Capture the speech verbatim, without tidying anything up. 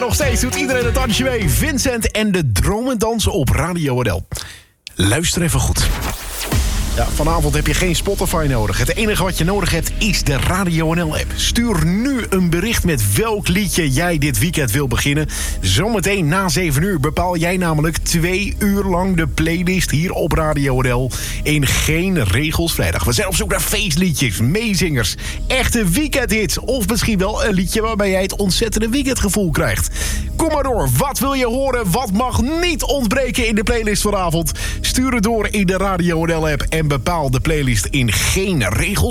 nog steeds doet iedereen het dansje mee. Vincent en de Dromendans op Radio N L. Luister even goed. Ja, vanavond heb je geen Spotify nodig. Het enige wat je nodig hebt is de Radio N L-app. Stuur nu een bericht met welk liedje jij dit weekend wil beginnen. Zometeen na zeven uur bepaal jij namelijk twee uur lang de playlist hier op Radio N L in Geen Regels Vrijdag. We zijn op zoek naar feestliedjes, meezingers, echte weekendhits of misschien wel een liedje waarbij jij het ontzettende weekendgevoel krijgt. Kom maar door. Wat wil je horen? Wat mag niet ontbreken in de playlist vanavond? Stuur het door in de Radio N L-app en bepaal de playlist in Geen Regels